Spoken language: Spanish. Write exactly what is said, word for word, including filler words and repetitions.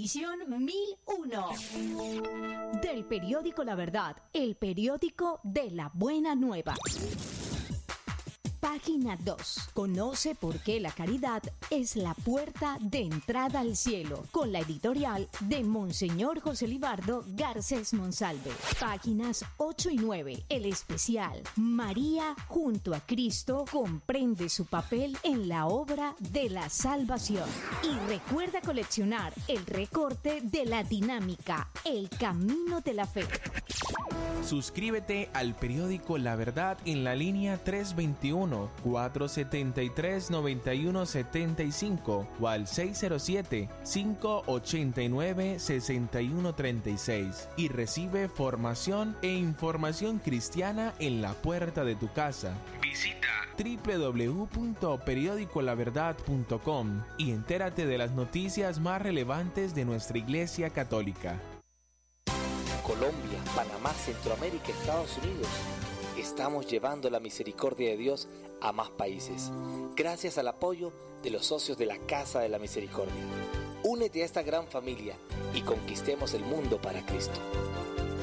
edición mil uno. Del periódico La Verdad, el periódico de la buena nueva. Página dos. Conoce por qué la caridad es la puerta de entrada al cielo, con la editorial de Monseñor José Libardo Garcés Monsalve. Páginas ocho y nueve. El especial María junto a Cristo comprende su papel en la obra de la salvación. Y recuerda coleccionar el recorte de la dinámica El Camino de la Fe. Suscríbete al periódico La Verdad en la línea tres veintiuno, cuatrocientos setenta y tres, noventa y uno setenta y cinco o al seis cero siete, cinco ocho nueve, seis uno tres seis y recibe formación e información cristiana en la puerta de tu casa. Visita doble u doble u doble u punto periódico la verdad punto com y entérate de las noticias más relevantes de nuestra Iglesia Católica. Colombia, Panamá, Centroamérica, Estados Unidos. Estamos llevando la misericordia de Dios a más países, gracias al apoyo de los socios de la Casa de la Misericordia. Únete a esta gran familia y conquistemos el mundo para Cristo.